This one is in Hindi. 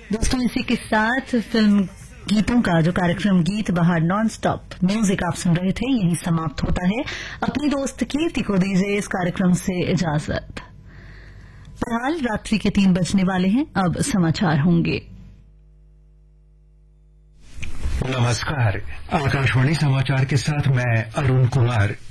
दोस्तों, इसी के साथ फिल्म गीतों का जो कार्यक्रम गीत बहार नॉन स्टॉप म्यूजिक आप सुन रहे थे, यही समाप्त होता है। अपनी दोस्त कीर्ति को दीजिए इस कार्यक्रम से इजाजत। फिलहाल रात्रि के 3 बजने वाले हैं, अब समाचार होंगे। नमस्कार, आकाशवाणी समाचार के साथ मैं अरुण कुमार।